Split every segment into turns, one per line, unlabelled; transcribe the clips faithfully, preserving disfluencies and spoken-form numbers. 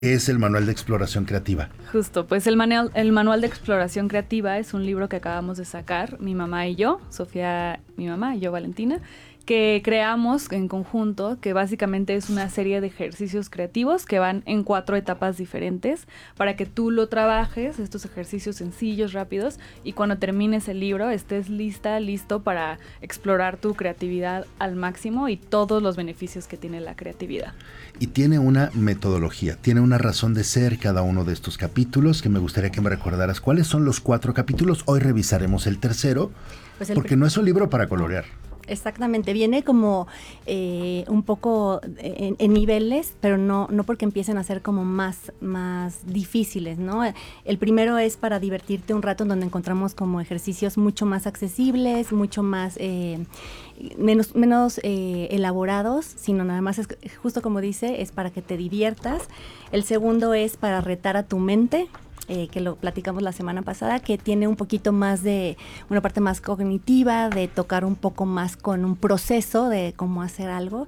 Es el Manual de Exploración Creativa.
Justo, pues el manual, el Manual de Exploración Creativa es un libro que acabamos de sacar, mi mamá y yo, Sofía, mi mamá, y yo, Valentina, que creamos en conjunto, que básicamente es una serie de ejercicios creativos que van en cuatro etapas diferentes para que tú lo trabajes, estos ejercicios sencillos, rápidos, y cuando termines el libro estés lista, listo para explorar tu creatividad al máximo y todos los beneficios que tiene la creatividad.
Y tiene una metodología, tiene una razón de ser cada uno de estos capítulos, que me gustaría que me recordaras cuáles son los cuatro capítulos. Hoy revisaremos el tercero, pues el porque pr- no es un libro para colorear.
Exactamente, viene como eh, un poco en, en niveles, pero no, no porque empiecen a ser como más, más difíciles, ¿no? El primero es para divertirte un rato, en donde encontramos como ejercicios mucho más accesibles, mucho más, eh, menos, menos eh, elaborados, sino nada más, es, justo como dice, es para que te diviertas. El segundo es para retar a tu mente. Eh, que lo platicamos la semana pasada, que tiene un poquito más de, una parte más cognitiva, de tocar un poco más con un proceso de cómo hacer algo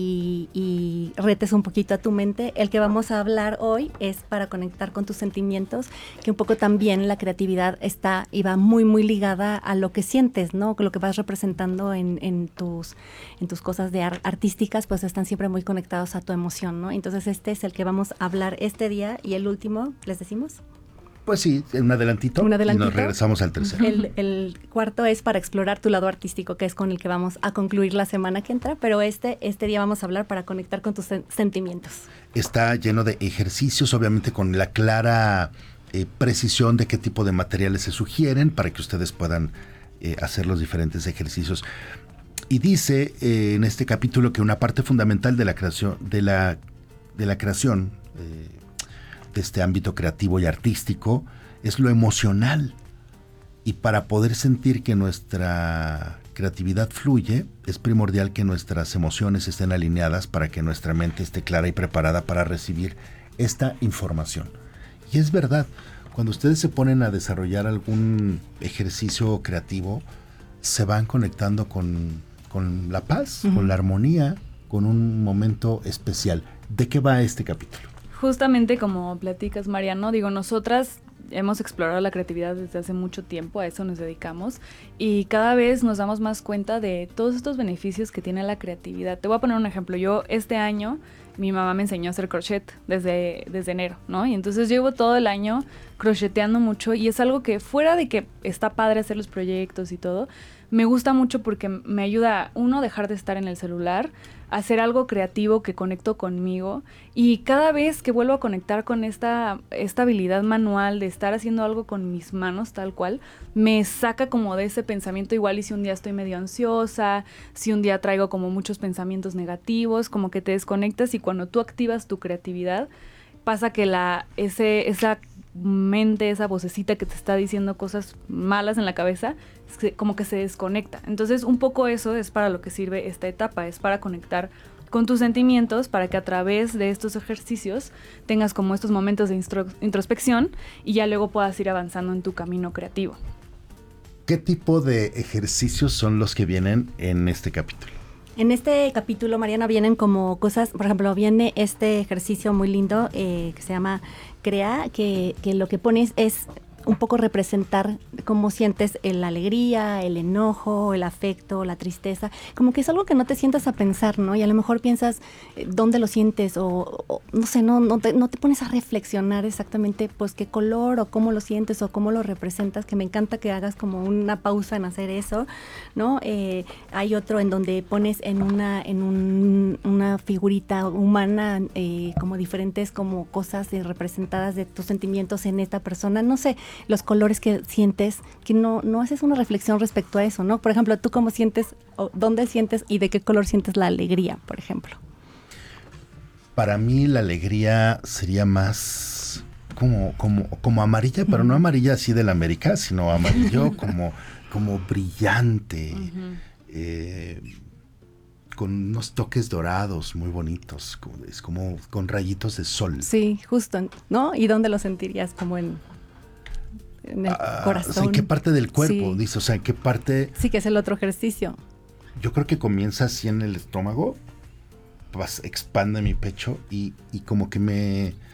y, y retes un poquito a tu mente. El que vamos a hablar hoy es para conectar con tus sentimientos, que un poco también la creatividad está y va muy, muy ligada a lo que sientes, ¿no? Lo que vas representando en, en, tus, en tus cosas de ar- artísticas, pues están siempre muy conectados a tu emoción, ¿no? Entonces este es el que vamos a hablar este día y el último, ¿les decimos?
Pues sí, un adelantito,
un adelantito
y nos regresamos al tercero.
El, el cuarto es para explorar tu lado artístico, que es con el que vamos a concluir la semana que entra, pero este, este día vamos a hablar para conectar con tus sen- sentimientos.
Está lleno de ejercicios, obviamente con la clara eh, precisión de qué tipo de materiales se sugieren para que ustedes puedan eh, hacer los diferentes ejercicios. Y dice eh, en este capítulo que una parte fundamental de la creación, de la, de la creación eh, de este ámbito creativo y artístico es lo emocional, y para poder sentir que nuestra creatividad fluye es primordial que nuestras emociones estén alineadas para que nuestra mente esté clara y preparada para recibir esta información. Y es verdad, cuando ustedes se ponen a desarrollar algún ejercicio creativo, se van conectando con, con la paz, uh-huh. con la armonía, con un momento especial. ¿De qué va este capítulo?
Justamente como platicas, Mariano, digo, nosotras hemos explorado la creatividad desde hace mucho tiempo, a eso nos dedicamos, y cada vez nos damos más cuenta de todos estos beneficios que tiene la creatividad. Te voy a poner un ejemplo. Yo este año, mi mamá me enseñó a hacer crochet desde, desde enero, ¿no? Y entonces llevo todo el año crocheteando mucho, y es algo que fuera de que está padre hacer los proyectos y todo, me gusta mucho porque me ayuda, uno, a dejar de estar en el celular, hacer algo creativo que conecto conmigo, y cada vez que vuelvo a conectar con esta, esta habilidad manual de estar haciendo algo con mis manos tal cual, me saca como de ese pensamiento. Igual y si un día estoy medio ansiosa, si un día traigo como muchos pensamientos negativos, como que te desconectas, y cuando tú activas tu creatividad, pasa que la ese esa mente, esa vocecita que te está diciendo cosas malas en la cabeza, como que se desconecta. Entonces un poco eso es para lo que sirve esta etapa, es para conectar con tus sentimientos, para que a través de estos ejercicios tengas como estos momentos de instro- introspección y ya luego puedas ir avanzando en tu camino creativo.
¿Qué tipo de ejercicios son los que vienen en este capítulo?
En este capítulo, Mariana, vienen como cosas, por ejemplo, viene este ejercicio muy lindo eh, que se llama Crea, que, que lo que pones es un poco representar cómo sientes la alegría, el enojo, el afecto, la tristeza, como que es algo que no te sientas a pensar, ¿no? Y a lo mejor piensas eh, dónde lo sientes o, o no sé, no, no, te, no te pones a reflexionar exactamente pues qué color o cómo lo sientes o cómo lo representas, que me encanta que hagas como una pausa en hacer eso, ¿no? Eh, hay otro en donde pones en una, en un, una figurita humana eh, como diferentes como cosas eh, representadas de tus sentimientos en esta persona, no sé, los colores que sientes, que no, no haces una reflexión respecto a eso, ¿no? Por ejemplo, ¿tú cómo sientes, o dónde sientes y de qué color sientes la alegría, por ejemplo?
Para mí la alegría sería más como, como, como amarilla, pero no amarilla así de la América, sino amarillo como, como brillante, uh-huh. eh, con unos toques dorados muy bonitos, como, es como con rayitos de sol.
Sí, justo, ¿no? ¿Y dónde lo sentirías? Como en... en el
ah,
corazón.
O sea, ¿en qué parte del cuerpo?
Sí.
Dice, o sea, ¿en qué parte?
Sí, que es el otro ejercicio.
Yo creo que comienza así en el estómago, pues, expande mi pecho y, y como que me,